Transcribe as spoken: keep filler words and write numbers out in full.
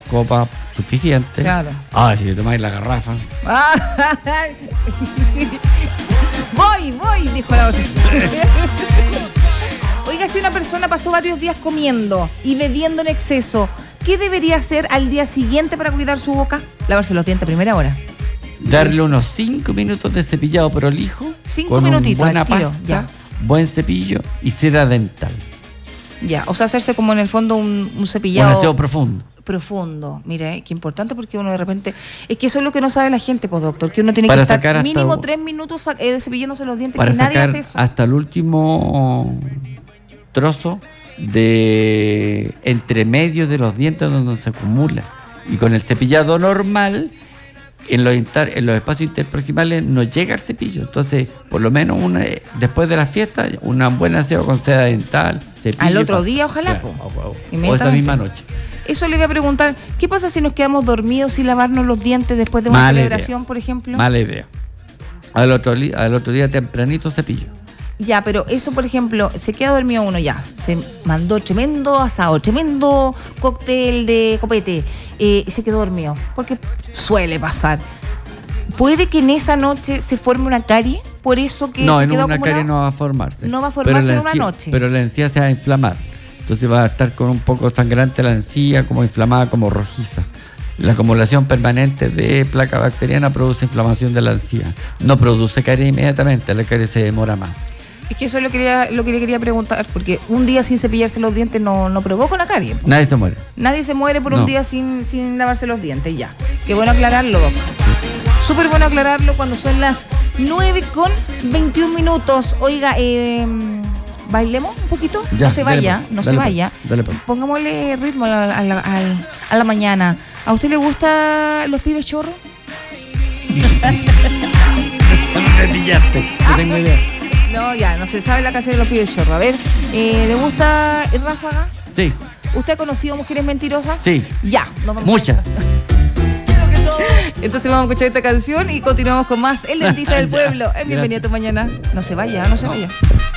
copas suficientes. Claro. Ah, si te tomáis la garrafa. Voy, voy, dijo la otra. Oiga, si una persona pasó varios días comiendo y bebiendo en exceso, ¿qué debería hacer al día siguiente para cuidar su boca? Lavarse los dientes a primera hora. Darle unos cinco minutos de cepillado prolijo. Cinco con minutitos, buena al tiro, pasta, ya. buen cepillo y cera dental. Ya, o sea, hacerse como en el fondo un, un Un cepillado aseo profundo. profundo. Mire, qué importante, porque uno de repente... Es que eso es lo que no sabe la gente, pues, doctor, que uno tiene Para que estar sacar hasta- mínimo tres minutos eh, cepillándose los dientes, Para que nadie sacar hace eso. hasta el último trozo de entre medio de los dientes donde se acumula. Y con el cepillado normal, en los, inter- en los espacios interproximales no llega el cepillo. Entonces, por lo menos una, después de la fiesta, una buena aseo con seda dental, cepillo. Al y otro pasta. día, ojalá, Claro, po. o- o- o esa Inmediatamente. misma noche. Eso le voy a preguntar, ¿qué pasa si nos quedamos dormidos sin lavarnos los dientes después de una Mala celebración, idea. por ejemplo? Mala idea. Al otro, li- al otro día tempranito cepillo. Ya, pero eso, por ejemplo, se queda dormido uno ya, se mandó tremendo asado, tremendo cóctel de copete, eh, y se quedó dormido, porque suele pasar. ¿Puede que en esa noche se forme una carie? Por eso que No, se en quedó una acumulado? carie no va a formarse. No va a formarse la en una encía- noche. Pero la encía se va a inflamar. Entonces va a estar con un poco sangrante la encía, como inflamada, como rojiza. La acumulación permanente de placa bacteriana produce inflamación de la encía. No produce carie inmediatamente, la carie se demora más. Es que eso es lo que, quería, lo que le quería preguntar, porque un día sin cepillarse los dientes no, no provoca una carie. Po. Nadie se muere. Nadie se muere por No. un día sin, sin lavarse los dientes, ya. Qué bueno aclararlo, Doc. Súper bueno aclararlo cuando son las nueve con veintiún minutos. Oiga, eh, bailemos un poquito. Ya, no se dale, vaya, pues, no dale, se pues, vaya. dale, pues. Pongámosle ritmo a la, a la- al- a la mañana. ¿A usted le gustan los pibes chorros? Me pillaste. No tengo idea. No, ya, no se sabe la canción de los pibes chorros. A ver, eh, ¿le gusta el Ráfaga? Sí, ¿Usted ha conocido mujeres mentirosas? sí. Ya, nos vamos. Muchas. Entonces vamos a escuchar esta canción y continuamos con más El Dentista del Ya, Pueblo. En Bienvenido a tu Mañana. No se vaya, no se No. vaya.